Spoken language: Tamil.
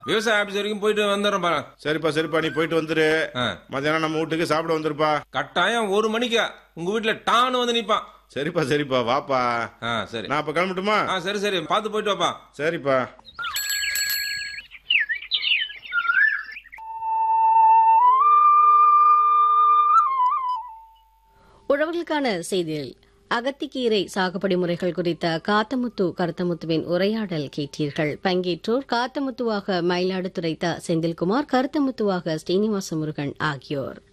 விவசாய ஆபீஸ் வரைக்கும் போயிட்டு வந்துடுறேன் பாரு. சரிப்பா நீ போயிட்டு வந்துரு. மத்தியானம் நம்ம வீட்டுக்கு சாப்பிட வந்துருப்பா. கட்டாயம் 1 மணிக்கு உங்க வீட்டுல டான்னு வந்து நிப்பான். சரிப்பா வாப்பா. சரி, நான் அப்ப கிளம்பட்டுமா? சரி பாத்து போயிட்டு வாப்பா. சரிப்பா. உழவர்களுக்கான செய்தியில் அகத்திக்கீரை சாகுபடி முறைகள் குறித்த காத்தமுத்து கருத்தமுத்துவின் உரையாடல் கேட்டீர்கள். பங்கேற்றோர் காத்தமுத்துவாக மயிலாடுதுறை செந்தில்குமார், கருத்தமுத்துவாக ஸ்ரீனிவாச முருகன் ஆகியோர்.